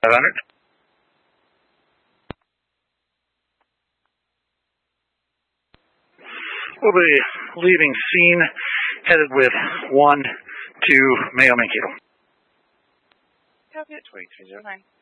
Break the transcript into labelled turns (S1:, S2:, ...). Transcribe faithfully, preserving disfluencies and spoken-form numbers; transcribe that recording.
S1: five hundred. We'll be leaving scene, headed with one to Mayo Mankato.
S2: Copy at twenty-three oh nine.